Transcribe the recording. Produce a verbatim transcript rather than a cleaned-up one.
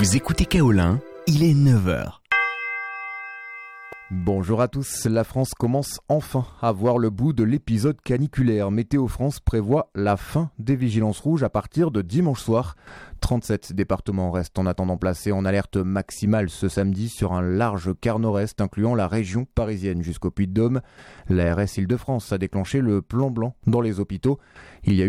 Vous écoutez Kaolin, il est neuf heures. Bonjour à tous, la France commence enfin à voir le bout de l'épisode caniculaire. Météo France prévoit la fin des vigilances rouges à partir de dimanche soir. trente-sept départements restent en attendant placés en alerte maximale ce samedi sur un large quart nord-est incluant la région parisienne jusqu'au Puy-de-Dôme. La R S Île-de-France a déclenché le plan blanc dans les hôpitaux. Il y a eu